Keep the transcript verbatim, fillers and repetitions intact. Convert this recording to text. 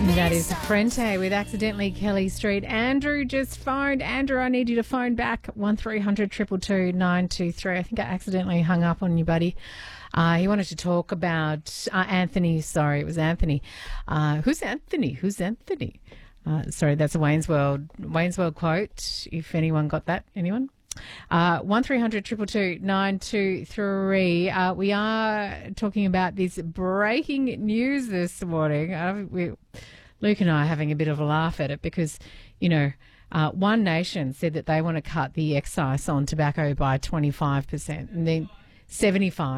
That is Frente with Accidentally Kelly Street. Andrew just phoned. Andrew, I need you to phone back one three hundred two two two nine two three. I think I accidentally hung up on you, buddy. Uh, he wanted to talk about uh, Anthony. Sorry, it was Anthony. Uh, who's Anthony? Who's Anthony? Uh, sorry, that's a Wayne's World Wayne's World quote. If anyone got that, anyone? Uh, one three hundred two two two nine two three. Uh, we are talking about this breaking news this morning. Uh, we, Luke and I are having a bit of a laugh at it because, you know, uh, One Nation said that they want to cut the excise on tobacco by twenty-five percent and then seventy-five